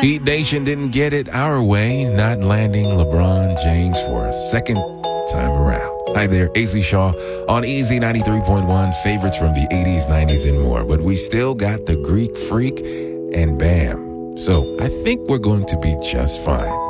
Heat Nation didn't get it our way, not landing LeBron James for a second time around. Hi there, AC Shaw on Easy 93.1, favorites from the 80s, 90s, and more. But we still got the Greek Freak and Bam. So I think we're going to be just fine.